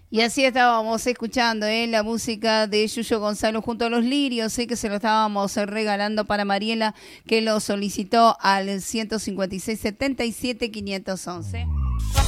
Y así estábamos escuchando la música de Yuyo Gonzalo junto a los Lirios, que se lo estábamos regalando para Mariela, que lo solicitó al 156 77 511.